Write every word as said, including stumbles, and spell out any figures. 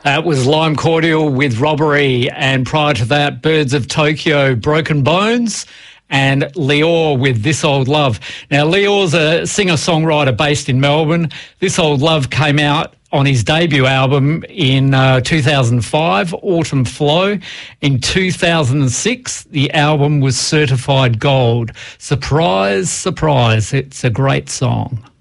That was Lime Cordial with Robbery, and prior to that, Birds of Tokyo, Broken Bones, and Lior with This Old Love. Now, Lior's a singer-songwriter based in Melbourne. This Old Love came out on his debut album in uh, two thousand five, Autumn Flow. In two thousand six, the album was certified gold. Surprise, surprise, it's a great song.